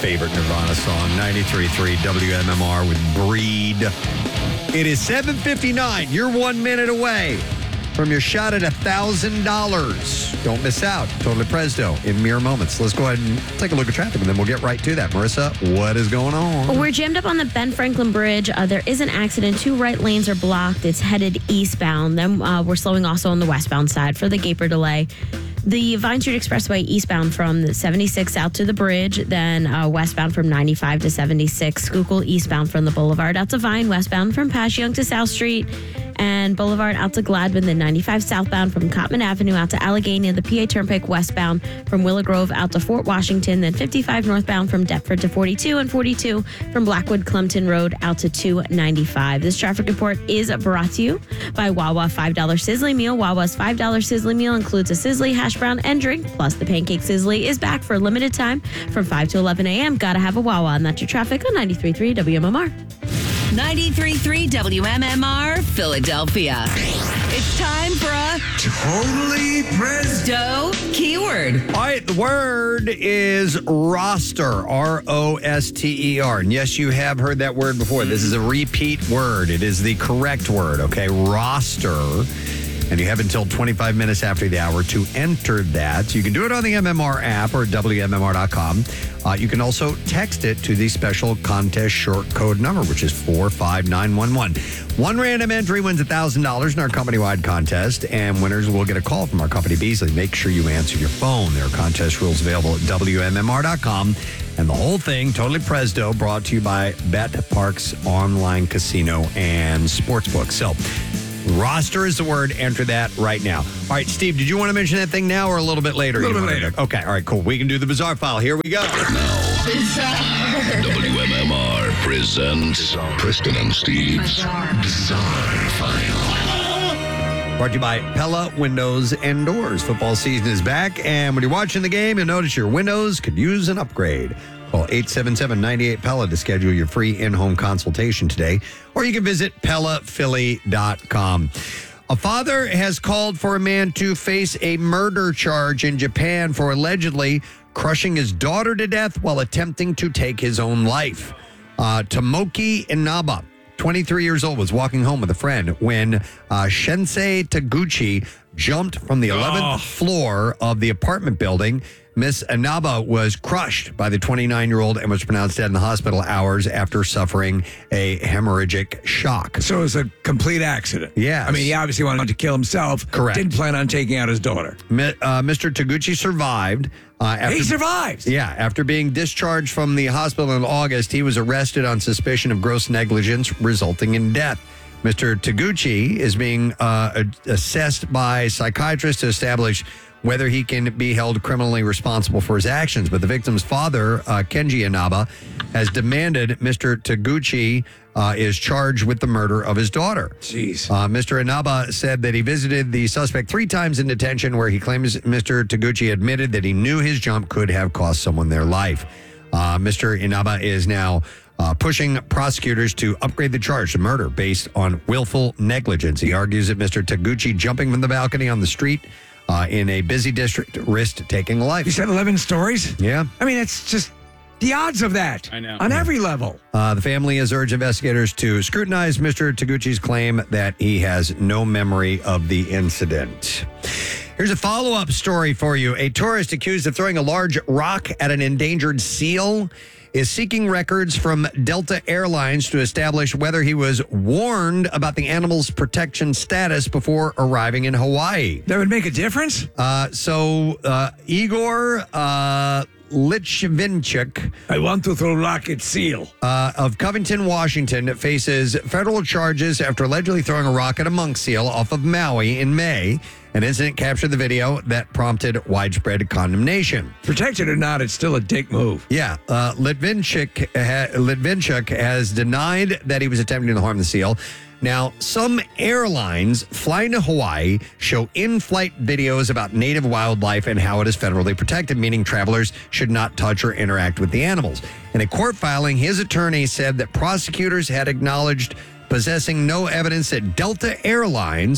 favorite Nirvana song, 93.3 WMMR with Breed. It is 7:59. You're 1 minute away from your shot at $1,000. Don't miss out. Totally Presto in mere moments. Let's go ahead and take a look at traffic, and then we'll get right to that. Marissa, what is going on? Well, we're jammed up on the Ben Franklin Bridge. There is an accident. 2 right lanes are blocked. It's headed eastbound. Then we're slowing also on the westbound side for the Gaper delay. The Vine Street Expressway eastbound from the 76 out to the bridge, then westbound from 95 to 76. Schuylkill eastbound from the Boulevard out to Vine, westbound from Passyunk to South Street, and Boulevard out to Gladwin, then 95 southbound from Cotman Avenue out to Allegheny, the PA Turnpike westbound from Willow Grove out to Fort Washington, then 55 northbound from Deptford to 42, and 42 from Blackwood Clemton Road out to 295. This traffic report is brought to you by Wawa $5 Sizzly Meal. Wawa's $5 Sizzly Meal includes a Sizzly, hash brown, and drink, plus the Pancake Sizzly is back for a limited time from 5 to 11 a.m. Gotta have a Wawa, and that's your traffic on 93.3 WMMR. 93.3 WMMR, Philadelphia. It's time for a Totally Presto keyword. All right, the word is roster, R-O-S-T-E-R. And yes, you have heard that word before. This is a repeat word. It is the correct word, okay? Roster. And you have until 25 minutes after the hour to enter that. You can do it on the MMR app or WMMR.com. You can also text it to the special contest short code number, which is 45911. One random entry wins $1,000 in our company-wide contest, and winners will get a call from our company, Beasley. Make sure you answer your phone. There are contest rules available at WMMR.com. And the whole thing, totally Presto, brought to you by Bet Parks Online Casino and Sportsbook. So, roster is the word. Enter that right now. All right, Steve, did you want to mention that thing now or a little bit later? A little bit later. Okay, all right, cool. We can do the bizarre file. Here we go. Now, WMMR presents Preston and Steve's Bizarre File. Brought to you by Pella Windows and Doors. Football season is back, and when you're watching the game, you'll notice your windows could use an upgrade. Call 877-98-PELLA to schedule your free in-home consultation today, or you can visit PellaPhilly.com. A father has called for a man to face a murder charge in Japan for allegedly crushing his daughter to death while attempting to take his own life. Tomoki Inaba, 23 years old, was walking home with a friend when Shinsei Taguchi jumped from the 11th floor of the apartment building. Miss Inaba was crushed by the 29-year-old and was pronounced dead in the hospital hours after suffering a hemorrhagic shock. So it was a complete accident. Yes. I mean, he obviously wanted to kill himself. Correct. Didn't plan on taking out his daughter. Mr. Taguchi survived. He survives. Yeah. After being discharged from the hospital in August, he was arrested on suspicion of gross negligence resulting in death. Mr. Taguchi is being assessed by psychiatrists to establish whether he can be held criminally responsible for his actions. But the victim's father, Kenji Inaba, has demanded Mr. Taguchi is charged with the murder of his daughter. Jeez. Mr. Inaba said that he visited the suspect 3 times in detention, where he claims Mr. Taguchi admitted that he knew his jump could have cost someone their life. Mr. Inaba is now pushing prosecutors to upgrade the charge to murder based on willful negligence. He argues that Mr. Taguchi jumping from the balcony on the street in a busy district risked taking a life. You said 11 stories? Yeah. I mean, it's just the odds of that. I know. On every level. The family has urged investigators to scrutinize Mr. Taguchi's claim that he has no memory of the incident. Here's a follow-up story for you. A tourist accused of throwing a large rock at an endangered seal is seeking records from Delta Airlines to establish whether he was warned about the animal's protection status before arriving in Hawaii. That would make a difference? Igor Lichvinchuk I want to throw rocket seal. of Covington, Washington, faces federal charges after allegedly throwing a rock at a monk seal off of Maui in May. An incident captured the video that prompted widespread condemnation. Protected or not, it's still a dick move. Yeah, Litvinchuk has denied that he was attempting to harm the seal. Now, some airlines flying to Hawaii show in-flight videos about native wildlife and how it is federally protected, meaning travelers should not touch or interact with the animals. In a court filing, his attorney said that prosecutors had acknowledged possessing no evidence that Delta Airlines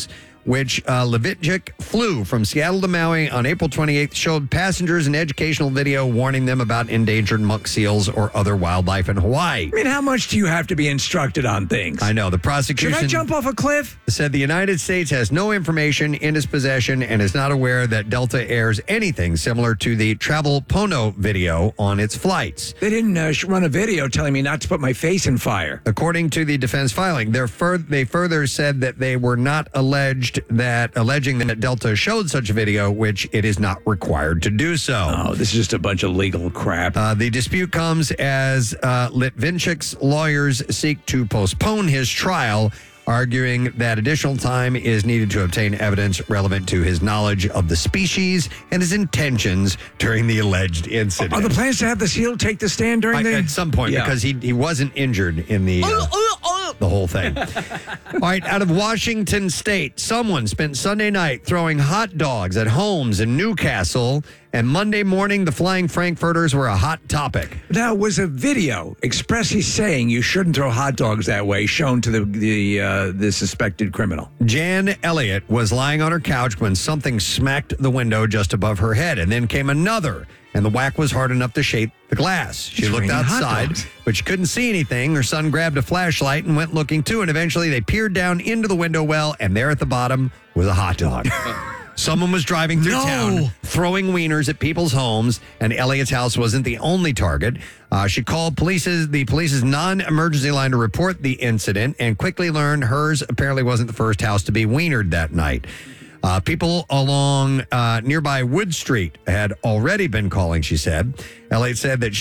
which Levitchik flew from Seattle to Maui on April 28th, showed passengers an educational video warning them about endangered monk seals or other wildlife in Hawaii. I mean, how much do you have to be instructed on things? I know. The Should prosecution I jump off a cliff? said the United States has no information in its possession and is not aware that Delta airs anything similar to the Travel Pono video on its flights. They didn't run a video telling me not to put my face in fire. According to the defense filing, they further said that they were not alleging that Delta showed such a video, which it is not required to do so. Oh, this is just a bunch of legal crap. The dispute comes as Litvinchik's lawyers seek to postpone his trial, arguing that additional time is needed to obtain evidence relevant to his knowledge of the species and his intentions during the alleged incident. Are the plans to have the seal take the stand during the... At some point, because he wasn't injured in the whole thing. All right, out of Washington State, someone spent Sunday night throwing hot dogs at homes in Newcastle, and Monday morning, the Flying Frankfurters were a hot topic. Now, was a video expressly saying you shouldn't throw hot dogs that way shown to the suspected criminal? Jan Elliott was lying on her couch when something smacked the window just above her head, and then came another, and the whack was hard enough to shake the glass. She looked outside, but she couldn't see anything. Her son grabbed a flashlight and went looking too, and eventually they peered down into the window well, and there at the bottom was a hot dog. Someone was driving through town, throwing wieners at people's homes, and Elliott's house wasn't the only target. She called the police's non-emergency line to report the incident, and quickly learned hers apparently wasn't the first house to be wienered that night. People along nearby Wood Street had already been calling, she said. Elliott said that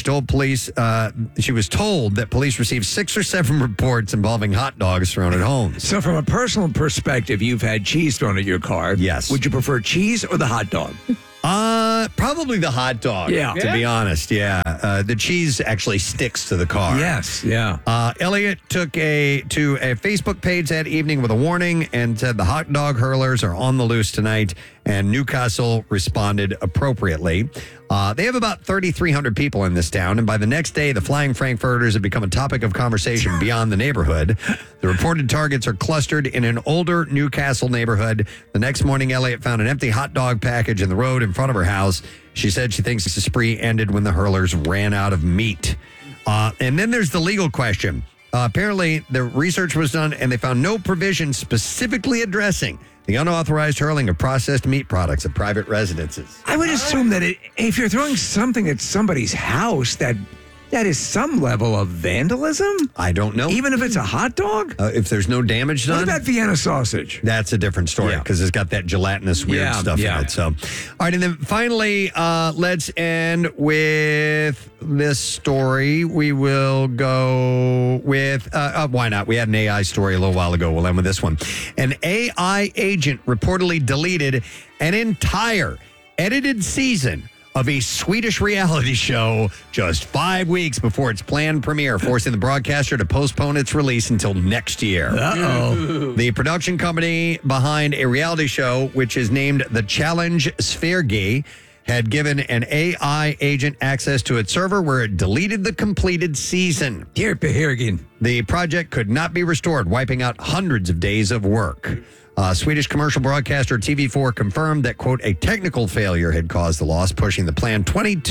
she was told that police received 6 or 7 reports involving hot dogs thrown at homes. So from a personal perspective, you've had cheese thrown at your car. Yes. Would you prefer cheese or the hot dog? Probably the hot dog. Yeah. To be honest, yeah. The cheese actually sticks to the car. Yes, yeah. Elliott took to a Facebook page that evening with a warning and said the hot dog hurlers are on the loose tonight, and Newcastle responded appropriately. They have about 3,300 people in this town, and by the next day, the Flying Frankfurters have become a topic of conversation beyond the neighborhood. The reported targets are clustered in an older Newcastle neighborhood. The next morning, Elliott found an empty hot dog package in the road in front of her house. She said she thinks the spree ended when the hurlers ran out of meat. And then there's the legal question. Apparently, the research was done, and they found no provision specifically addressing the unauthorized hurling of processed meat products at private residences. I would assume that if you're throwing something at somebody's house, that is some level of vandalism. I don't know. Even if it's a hot dog? If there's no damage done. What about Vienna sausage? That's a different story because it's got that gelatinous weird stuff in it. So, all right. And then finally, let's end with this story. We will go with, why not? We had an AI story a little while ago. We'll end with this one. An AI agent reportedly deleted an entire edited season of a Swedish reality show just 5 weeks before its planned premiere, forcing the broadcaster to postpone its release until next year. Uh-oh. The production company behind a reality show, which is named The Challenge Sverige, had given an AI agent access to its server where it deleted the completed season. Here again. The project could not be restored, wiping out hundreds of days of work. Swedish commercial broadcaster TV4 confirmed that, quote, a technical failure had caused the loss, pushing the planned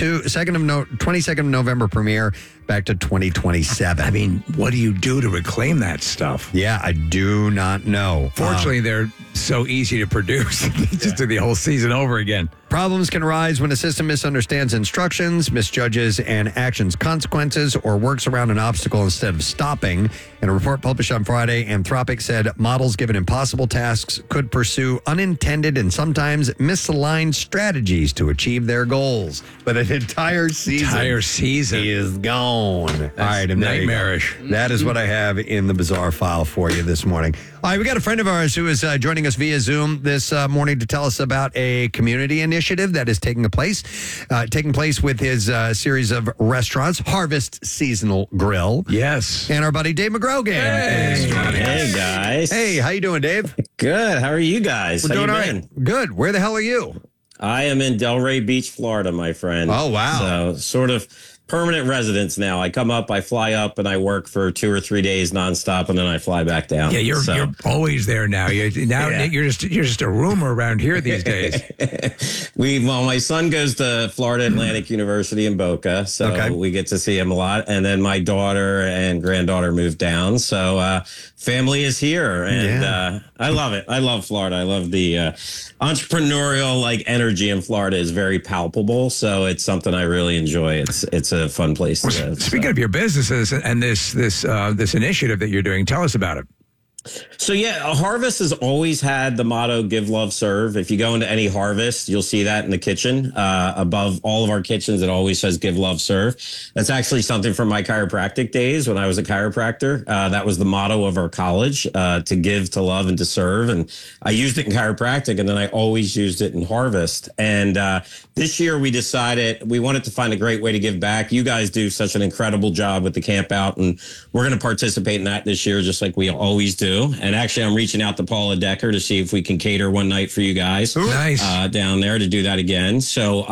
22nd of November premiere back to 2027. I mean, what do you do to reclaim that stuff? Yeah, I do not know. Fortunately, they're so easy to produce. Just do the whole season over again. Problems can arise when a system misunderstands instructions, misjudges an action's consequences, or works around an obstacle instead of stopping. In a report published on Friday, Anthropic said models given impossible tasks could pursue unintended and sometimes misaligned strategies to achieve their goals. But an entire season is gone. All right, and nightmarish. That is what I have in the bizarre file for you this morning. All right, we got a friend of ours who is joining us via Zoom this morning to tell us about a community initiative that is taking place with his series of restaurants, Harvest Seasonal Grill. Yes. And our buddy Dave McGrogan. Hey, guys. Hey, how you doing, Dave? Good. How are you guys? We're how doing you all been? right. Good. Where the hell are you? I am in Delray Beach, Florida, my friend. Oh, wow. So sort of permanent residence now. I come up, I fly up, and I work for 2 or 3 days nonstop, and then I fly back down. Yeah, you're always there now. You're just a rumor around here these days. My son goes to Florida Atlantic University in Boca, so we get to see him a lot. And then my daughter and granddaughter moved down, so family is here, and I love it. I love Florida. I love the entrepreneurial energy in Florida is very palpable, so it's something I really enjoy. It's a fun place to live. Speaking of your businesses and this initiative that you're doing, tell us about it. So, Harvest has always had the motto, give, love, serve. If you go into any Harvest, you'll see that in the kitchen. Above all of our kitchens, it always says give, love, serve. That's actually something from my chiropractic days when I was a chiropractor. That was the motto of our college, to give, to love, and to serve. And I used it in chiropractic, and then I always used it in Harvest. And this year we decided we wanted to find a great way to give back. You guys do such an incredible job with the camp out, and we're going to participate in that this year, just like we always do. And actually, I'm reaching out to Paula Decker to see if we can cater one night for you guys down there to do that again. So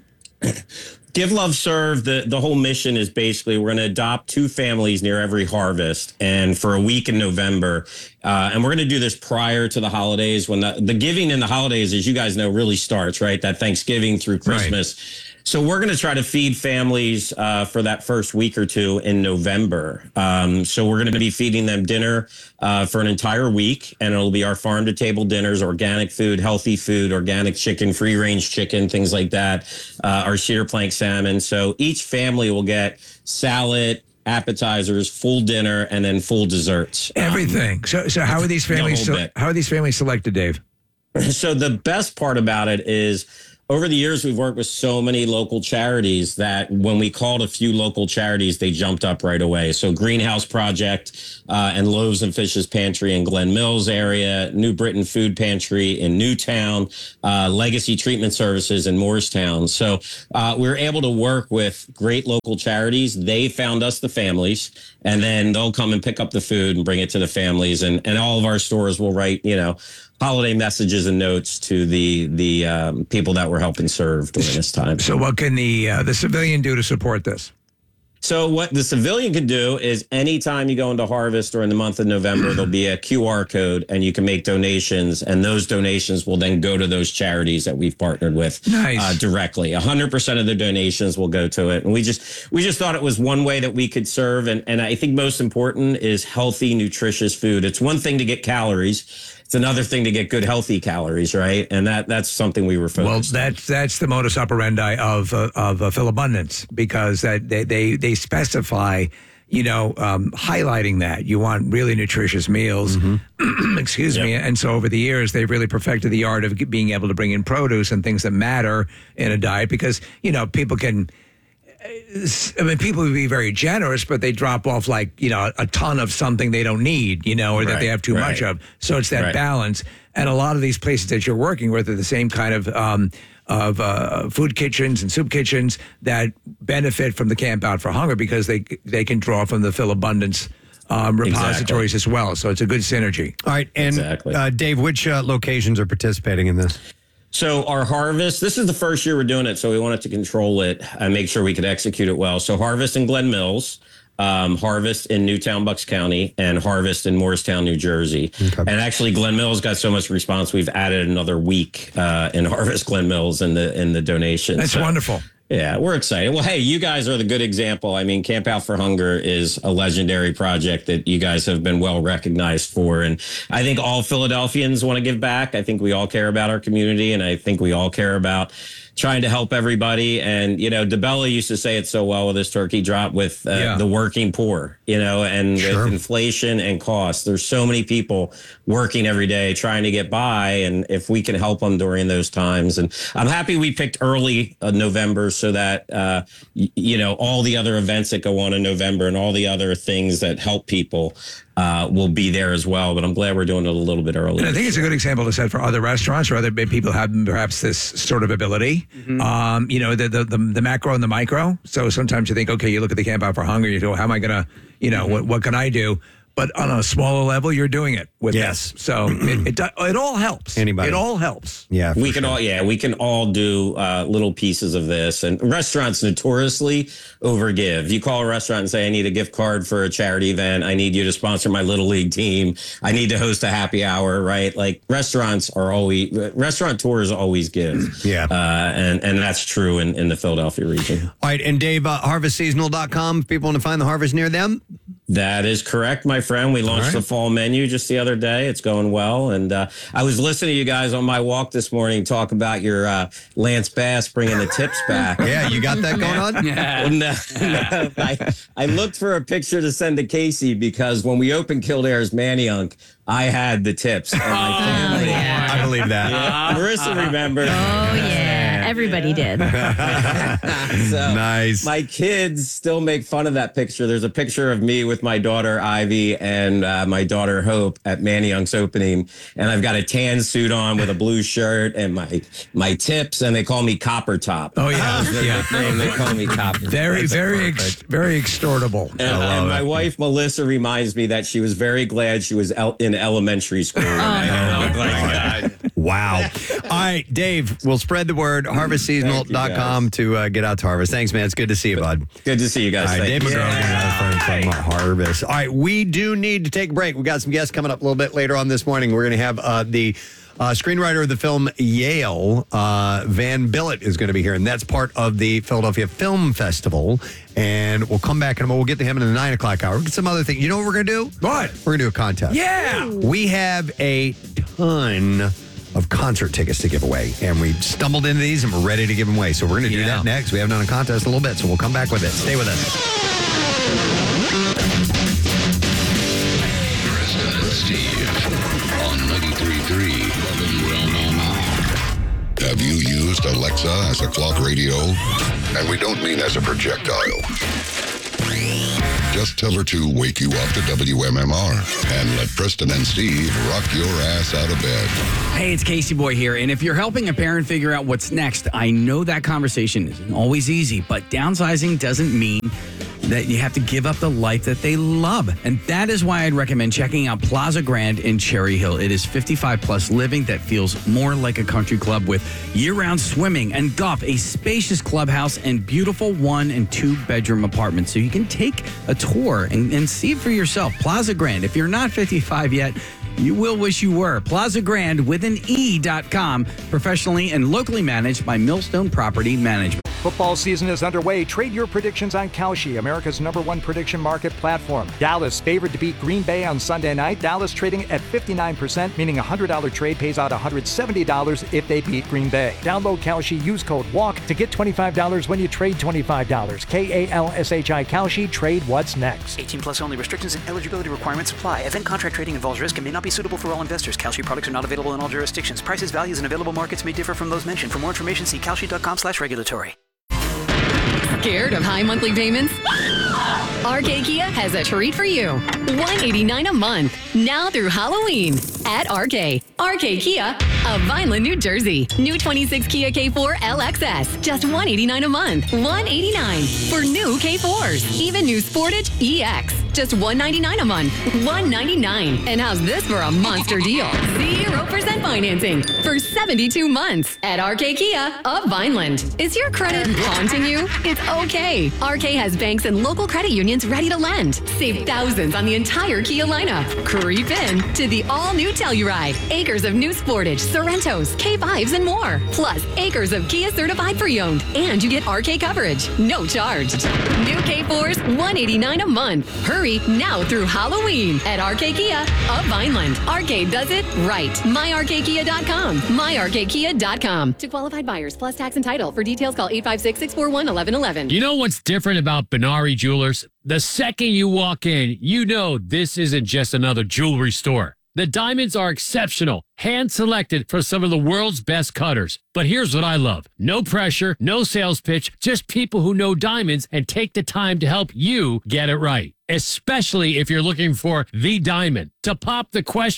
Give, Love, Serve, the whole mission is basically we're going to adopt 2 families near every Harvest, and for a week in November. And we're going to do this prior to the holidays when the giving in the holidays, as you guys know, really starts, right? That Thanksgiving through Christmas. Right. So we're going to try to feed families for that first week or 2 in November. So we're going to be feeding them dinner for an entire week, and it'll be our farm-to-table dinners, organic food, healthy food, organic chicken, free-range chicken, things like that, our cedar plank salmon. So each family will get salad, appetizers, full dinner, and then full desserts. Everything. So how are these families? How are these families selected, Dave? So the best part about it is, over the years, we've worked with so many local charities that when we called a few local charities, they jumped up right away. So Greenhouse Project and Loaves and Fishes Pantry in Glen Mills area, New Britain Food Pantry in Newtown, Legacy Treatment Services in Morristown. So we were able to work with great local charities. They found us the families, and then they'll come and pick up the food and bring it to the families. And all of our stores will write, holiday messages and notes to the people that we're helping serve during this time. So what can the civilian do to support this? So what the civilian can do is anytime you go into Harvest or in the month of November, there'll be a QR code and you can make donations, and those donations will then go to those charities that we've partnered with directly. 100% of the donations will go to it. And we just thought it was one way that we could serve. And I think most important is healthy, nutritious food. It's one thing to get calories. It's another thing to get good, healthy calories, right? And that's something we were focused on. Well, that's the modus operandi of Philabundance, because they specify, highlighting that you want really nutritious meals. Mm-hmm. Excuse me. And so over the years, they've really perfected the art of being able to bring in produce and things that matter in a diet, because people can. People would be very generous, but they drop off a ton of something they don't need, or that they have too much of. So it's that balance. And a lot of these places that you're working with are the same kind of food kitchens and soup kitchens that benefit from the Camp Out for Hunger, because they can draw from the Philabundance repositories as well. So it's a good synergy. All right. And Dave, which locations are participating in this? So our Harvest, this is the first year we're doing it, so we wanted to control it and make sure we could execute it well. So Harvest in Glen Mills, Harvest in Newtown, Bucks County, and Harvest in Morristown, New Jersey. Okay. And actually, Glen Mills got so much response, we've added another week in Harvest Glen Mills in the donations. That's wonderful. Yeah, we're excited. Well, hey, you guys are the good example. I mean, Camp Out for Hunger is a legendary project that you guys have been well recognized for. And I think all Philadelphians want to give back. I think we all care about our community, and I think we all care about trying to help everybody. And, DeBella used to say it so well with his turkey drop with the working poor, and with inflation and costs. There's so many people working every day trying to get by. And if we can help them during those times. And I'm happy we picked early November so that, all the other events that go on in November and all the other things that help people will be there as well. But I'm glad we're doing it a little bit early. And I think it's a good example to set for other restaurants or other people have perhaps this sort of ability. Mm-hmm. The macro and the micro. So sometimes you think, okay, you look at the Camp Out for Hunger, you go, how am I going to, what can I do? but on a smaller level, you're doing it with Yes. this. So it all helps. Anybody. It all helps. Yeah, We can all do little pieces of this, and restaurants notoriously overgive. You call a restaurant and say, I need a gift card for a charity event. I need you to sponsor my little league team. I need to host a happy hour, right? Like restaurateurs always give. Yeah. And that's true in the Philadelphia region. All right, and Dave, harvestseasonal.com, if people want to find the harvest near them. That is correct, my friend. We launched the fall menu just the other day. It's going well. And I was listening to you guys on my walk this morning talk about your Lance Bass bringing the tips back. Yeah, you got that going on? No. I looked for a picture to send to Casey because when we opened Kildare's Manayunk, I had the tips. And my family, yeah. I believe that. Marissa remembered. Oh, yeah. Everybody did. So Nice. My kids still make fun of that picture. There's a picture of me with my daughter Ivy and my daughter Hope at Manayunk's opening, and I've got a tan suit on with a blue shirt and my tips, and they call me Copper Top. Oh, yeah. They call me Copper. Very extortable. And my wife Melissa reminds me that she was very glad she was in elementary school. Wow. All right, Dave, we'll spread the word. Harvestseasonal.com to get out to Harvest. Thanks, man. It's good to see you, bud. Good to see you guys. All right, Thank Dave you. McGraw from Harvest. All right, we do need to take a break. We got some guests coming up a little bit later on this morning. We're going to have the screenwriter of the film Yale, Van Billet, is going to be here, and that's part of the Philadelphia Film Festival. And we'll come back and we'll get to him in the 9 o'clock hour. We'll get some other things. You know what we're going to do? What? We're going to do a contest. Yeah. We have a ton of concert tickets to give away, and we stumbled into these and we're ready to give them away. So we're going to do that next. We haven't done a contest in a little bit, so we'll come back with it. Stay with us. Preston and Steve on 93.3 WMMR. Have you used Alexa as a clock radio? And we don't mean as a projectile. Just tell her to wake you up to WMMR and let Preston and Steve rock your ass out of bed. Hey, it's Casey Boy here. And if you're helping a parent figure out what's next, I know that conversation isn't always easy, but downsizing doesn't mean that you have to give up the life that they love. And that is why I'd recommend checking out Plaza Grand in Cherry Hill. It is 55 plus living that feels more like a country club with year-round swimming and golf, a spacious clubhouse, and beautiful 1 and 2 bedroom apartments. So you can take a tour and see it for yourself. Plaza Grand. If you're not 55 yet, you will wish you were. Plaza Grand with an E.com, professionally and locally managed by Millstone Property Management. Football season is underway. Trade your predictions on Kalshi, America's #1 prediction market platform. Dallas favored to beat Green Bay on Sunday night. Dallas trading at 59%, meaning a $100 trade pays out $170 if they beat Green Bay. Download Kalshi, use code WALK to get $25 when you trade $25. Kalshi Kalshi, trade what's next. 18 plus only. Restrictions and eligibility requirements apply. Event contract trading involves risk and may not be suitable for all investors. Kalshi products are not available in all jurisdictions. Prices, values, and available markets may differ from those mentioned. For more information, see kalshi.com/regulatory. Scared of high monthly payments? RK Kia has a treat for you. $189 a month, now through Halloween at RK. RK Kia of Vineland, New Jersey. New 26 Kia K4 LXS, just $189 a month. $189 for new K4s. Even new Sportage EX, just $199 a month. $199. And how's this for a monster deal? 0% financing for 72 months at RK Kia of Vineland. Is your credit haunting you? It's okay. RK has banks and local credit unions ready to lend. Save thousands on the entire Kia lineup. Creep in to the all-new Telluride. Acres of new Sportage, Sorrentos, K5s, and more. Plus, acres of Kia certified pre-owned. And you get RK coverage. No charge. New K4s, $189 a month. Hurry now through Halloween at RK Kia of Vineland. RK does it right. MyRKKia.com. MyRKKia.com. To qualified buyers plus tax and title. For details, call 856-641-1111. You know what's different about Benari Jewelers? The second you walk in, you know this isn't just another jewelry store. The diamonds are exceptional, hand-selected for some of the world's best cutters. But here's what I love. No pressure, no sales pitch, just people who know diamonds and take the time to help you get it right. Especially if you're looking for the diamond. To pop the question,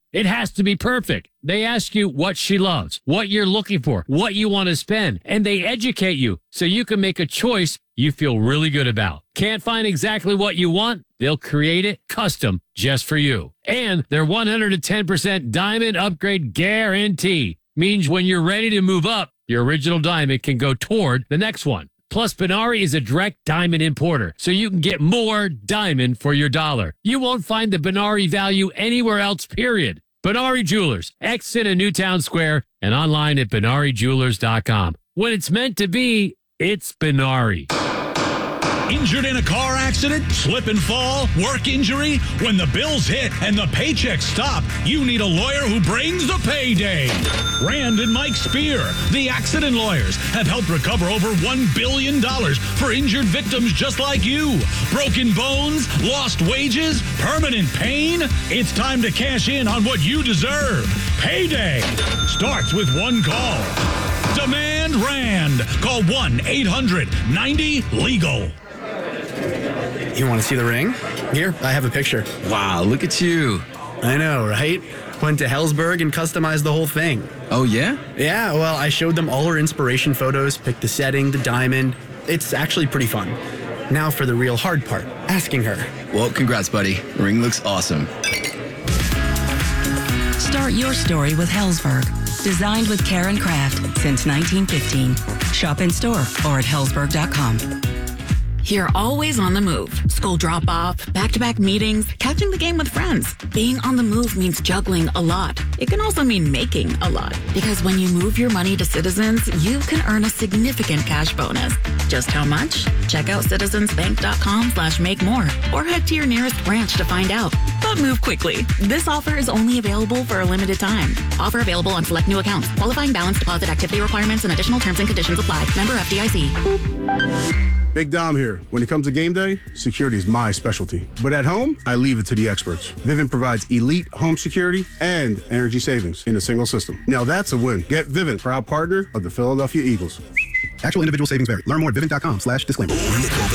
It has to be perfect. They ask you what she loves, what you're looking for, what you want to spend, and they educate you so you can make a choice you feel really good about. Can't find exactly what you want? They'll create it custom just for you. And their 110% diamond upgrade guarantee means when you're ready to move up, your original diamond can go toward the next one. Plus, Benari is a direct diamond importer, so you can get more diamond for your dollar. You won't find the Benari value anywhere else, period. Benari Jewelers, exit in Newtown Square and online at BenariJewelers.com. When it's meant to be, it's Benari. Injured in a car accident, slip and fall, work injury? When the bills hit and the paychecks stop, you need a lawyer who brings the payday. Rand and Mike Spear, the accident lawyers, have helped recover over $1 billion for injured victims just like you. Broken bones, lost wages, permanent pain? It's time to cash in on what you deserve. Payday starts with one call. Demand Rand. Call 1-800-90-LEGAL. You want to see the ring? Here, I have a picture. Wow, look at you. I know, right? Went to Hellsberg and customized the whole thing. Oh, yeah? Yeah, well, I showed them all her inspiration photos, picked the setting, the diamond. It's actually pretty fun. Now for the real hard part, asking her. Well, congrats, buddy. Ring looks awesome. Start your story with Hellsberg. Designed with care and craft since 1915. Shop in store or at hellsberg.com. You're always on the move. School drop-off, back-to-back meetings, catching the game with friends. Being on the move means juggling a lot. It can also mean making a lot. Because when you move your money to Citizens, you can earn a significant cash bonus. Just how much? Check out citizensbank.com/make-more or head to your nearest branch to find out. But move quickly. This offer is only available for a limited time. Offer available on select new accounts. Qualifying balance deposit activity requirements and additional terms and conditions apply. Member FDIC. Big Dom here. When it comes to game day, security is my specialty. But at home, I leave it to the experts. Vivint provides elite home security and energy savings in a single system. Now that's a win. Get Vivint, proud partner of the Philadelphia Eagles. Actual individual savings vary. Learn more at Vivint.com/disclaimer.